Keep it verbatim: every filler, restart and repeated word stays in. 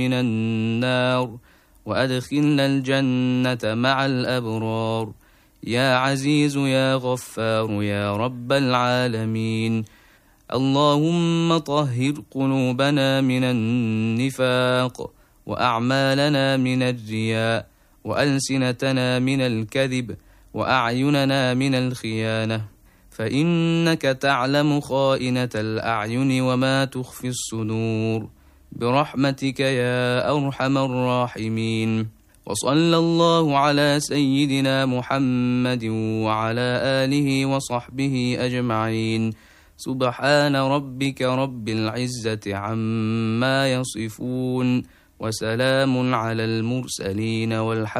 من النار وأدخلنا الجنة مع الأبرار. يا عزيز يا غفار يا رب العالمين. اللهم طهر قلوبنا من النفاق، وأعمالنا من الرياء، وألسنتنا من الكذب، وأعيننا من الخيانة، فإنك تعلم خائنة الأعين وما تخفي الصدور، برحمتك يا أرحم الراحمين. وصلى الله على سيدنا محمد وعلى آله وصحبه أجمعين. سبحان ربك رب العزة عما يصفون، وسلام على المرسلين والحمد